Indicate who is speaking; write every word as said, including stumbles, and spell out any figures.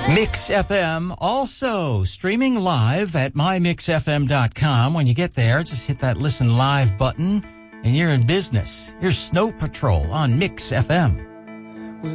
Speaker 1: Mix F M, also streaming live at my mix f m dot com. When you get there, just hit that listen live button and you're in business. Here's Snow Patrol on Mix F M.